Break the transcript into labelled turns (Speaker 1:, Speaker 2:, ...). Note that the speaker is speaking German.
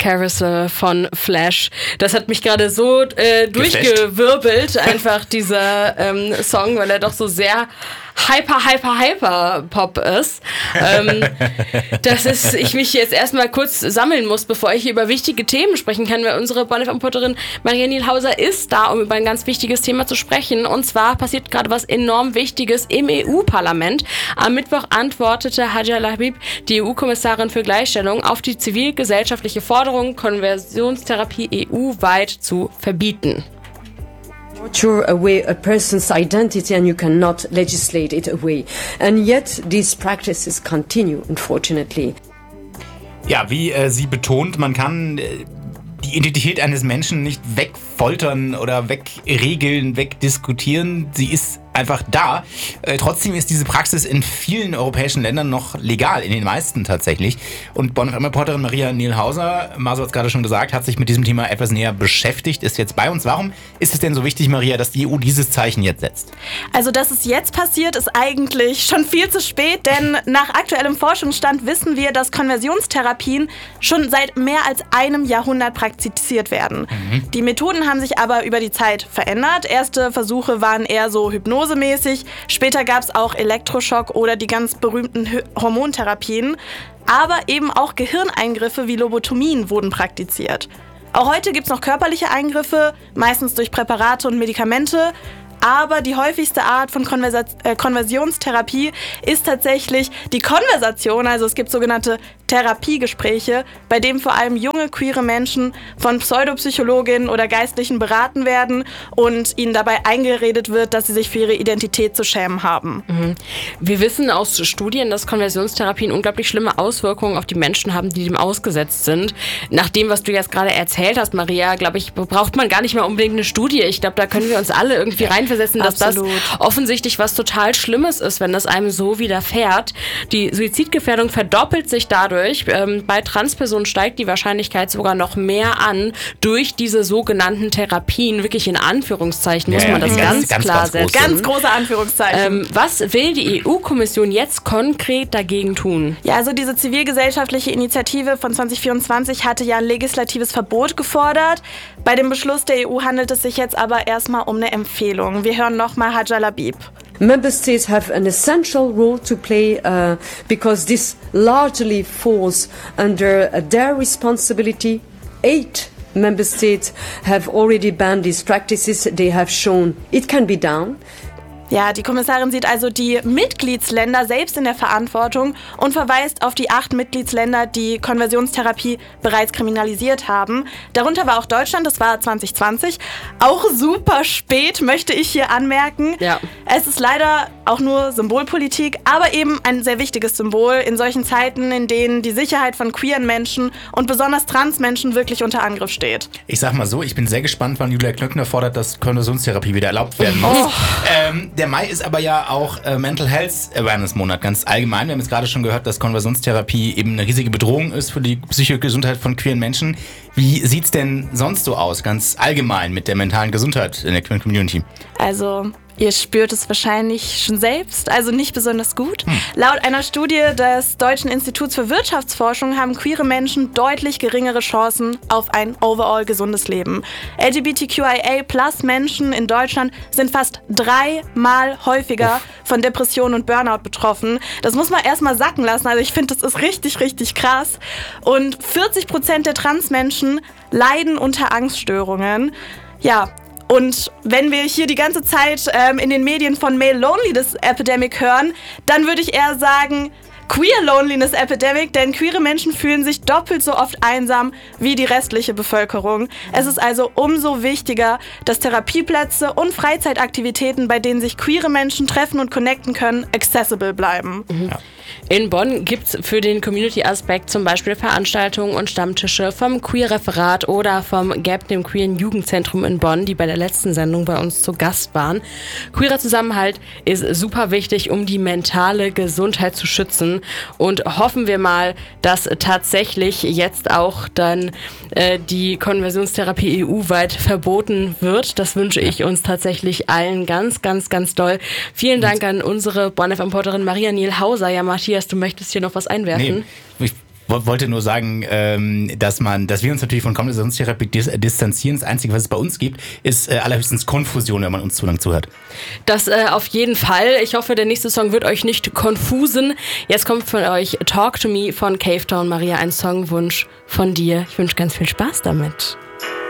Speaker 1: Carousel von Flash. Das hat mich gerade so durchgewirbelt, einfach dieser Song, weil er doch so sehr hyper Pop ist. Dass ich mich jetzt erstmal kurz sammeln muss, bevor ich hier über wichtige Themen sprechen kann, weil unsere Bonn-FM-Reporterin Maria Nielhauser ist da, um über ein ganz wichtiges Thema zu sprechen. Und zwar passiert gerade was enorm Wichtiges im EU-Parlament. Am Mittwoch antwortete Hadja Lahbib, die EU-Kommissarin für Gleichstellung, auf die zivilgesellschaftliche Forderung, Konversionstherapie EU-weit zu verbieten.
Speaker 2: Torture away a person's identity and you cannot legislate it away. And yet these practices continue, unfortunately.
Speaker 3: Ja, wie sie betont, man kann die Identität eines Menschen nicht wegfoltern oder wegregeln, wegdiskutieren. Sie ist einfach da. Trotzdem ist diese Praxis in vielen europäischen Ländern noch legal, in den meisten tatsächlich. Und Bonn-FM-Reporterin Maria Nielhauser, Maso hat es gerade schon gesagt, hat sich mit diesem Thema etwas näher beschäftigt, ist jetzt bei uns. Warum ist es denn so wichtig, Maria, dass die EU dieses Zeichen jetzt setzt?
Speaker 4: Also, dass es jetzt passiert, ist eigentlich schon viel zu spät, denn nach aktuellem Forschungsstand wissen wir, dass Konversionstherapien schon seit mehr als einem Jahrhundert praktiziert werden. Die Methoden haben sich aber über die Zeit verändert. Erste Versuche waren eher so hypnosemäßig. Später gab es auch Elektroschock oder die ganz berühmten Hormontherapien. Aber eben auch Gehirneingriffe wie Lobotomien wurden praktiziert. Auch heute gibt es noch körperliche Eingriffe, meistens durch Präparate und Medikamente. Aber die häufigste Art von Konversionstherapie ist tatsächlich die Konversation. Also es gibt sogenannte Therapiegespräche, bei denen vor allem junge, queere Menschen von Pseudopsychologinnen oder Geistlichen beraten werden und ihnen dabei eingeredet wird, dass sie sich für ihre Identität zu schämen haben.
Speaker 1: Wir wissen aus Studien, dass Konversionstherapien unglaublich schlimme Auswirkungen auf die Menschen haben, die dem ausgesetzt sind. Nach dem, was du jetzt gerade erzählt hast, Maria, glaube ich, braucht man gar nicht mehr unbedingt eine Studie. Ich glaube, da können wir uns alle irgendwie reinversetzen, dass
Speaker 4: Absolut.
Speaker 1: Das offensichtlich was total Schlimmes ist, wenn das einem so widerfährt. Die Suizidgefährdung verdoppelt sich dadurch. Bei Transpersonen steigt die Wahrscheinlichkeit sogar noch mehr an durch diese sogenannten Therapien. Wirklich in Anführungszeichen muss man das ganz klar setzen.
Speaker 4: Ganz große Anführungszeichen.
Speaker 1: Was will die EU-Kommission jetzt konkret dagegen tun?
Speaker 4: Ja, also diese zivilgesellschaftliche Initiative von 2024 hatte ja ein legislatives Verbot gefordert. Bei dem Beschluss der EU handelt es sich jetzt aber erstmal um eine Empfehlung. Wir hören nochmal Hadja Lahbib.
Speaker 2: Member states have an essential role to play because this largely falls under their responsibility. 8 member states have already banned these practices. They have shown it can be done.
Speaker 4: Ja, die Kommissarin sieht also die Mitgliedsländer selbst in der Verantwortung und verweist auf die 8 Mitgliedsländer, die Konversionstherapie bereits kriminalisiert haben. Darunter war auch Deutschland, das war 2020. Auch super spät, möchte ich hier anmerken.
Speaker 1: Ja.
Speaker 4: Es ist leider auch nur Symbolpolitik, aber eben ein sehr wichtiges Symbol in solchen Zeiten, in denen die Sicherheit von queeren Menschen und besonders Transmenschen wirklich unter Angriff steht.
Speaker 3: Ich sag mal so, ich bin sehr gespannt, wann Julia Klöckner fordert, dass Konversionstherapie wieder erlaubt werden muss. Der Mai ist aber ja auch Mental Health Awareness Monat, ganz allgemein. Wir haben jetzt gerade schon gehört, dass Konversionstherapie eben eine riesige Bedrohung ist für die psychische Gesundheit von queeren Menschen. Wie sieht's denn sonst so aus, ganz allgemein mit der mentalen Gesundheit in der queeren Community?
Speaker 4: Also, ihr spürt es wahrscheinlich schon selbst, also nicht besonders gut. Laut einer Studie des Deutschen Instituts für Wirtschaftsforschung haben queere Menschen deutlich geringere Chancen auf ein overall gesundes Leben. LGBTQIA+-Menschen in Deutschland sind fast 3-mal häufiger von Depressionen und Burnout betroffen. Das muss man erstmal sacken lassen, also ich finde, das ist richtig, richtig krass. Und 40% der Transmenschen leiden unter Angststörungen. Ja, und wenn wir hier die ganze Zeit in den Medien von Male Loneliness Epidemic hören, dann würde ich eher sagen Queer Loneliness Epidemic, denn queere Menschen fühlen sich doppelt so oft einsam wie die restliche Bevölkerung. Es ist also umso wichtiger, dass Therapieplätze und Freizeitaktivitäten, bei denen sich queere Menschen treffen und connecten können, accessible bleiben.
Speaker 1: Ja. In Bonn gibt es für den Community-Aspekt zum Beispiel Veranstaltungen und Stammtische vom Queer-Referat oder vom GAP, dem Queeren Jugendzentrum in Bonn, die bei der letzten Sendung bei uns zu Gast waren. Queerer Zusammenhalt ist super wichtig, um die mentale Gesundheit zu schützen, und hoffen wir mal, dass tatsächlich jetzt auch dann die Konversionstherapie EU-weit verboten wird. Das wünsche ich uns tatsächlich allen ganz, ganz, ganz doll. Vielen Dank an unsere Bonn-FM-Reporterin Maria Nielhauser. Ja, Matthias, du möchtest hier noch was einwerfen?
Speaker 3: Nee. wollte nur sagen, dass wir uns natürlich von Konversationstherapie distanzieren. Das Einzige, was es bei uns gibt, ist allerhöchstens Konfusion, wenn man uns zu lang zuhört.
Speaker 1: Das auf jeden Fall. Ich hoffe, der nächste Song wird euch nicht konfusen. Jetzt kommt von euch Talk to Me von Cave Town. Maria, ein Songwunsch von dir. Ich wünsche ganz viel Spaß damit.